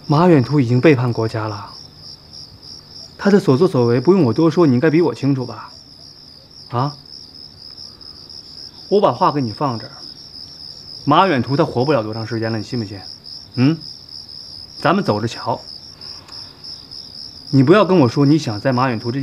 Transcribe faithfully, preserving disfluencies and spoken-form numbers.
马远图已经背叛国家了，他的所作所为不用我多说，你应该比我清楚吧？啊？我把话给你放这儿，马远图他活不了多长时间了，你信不信？嗯？咱们走着瞧。你不要跟我说你想在马远图这。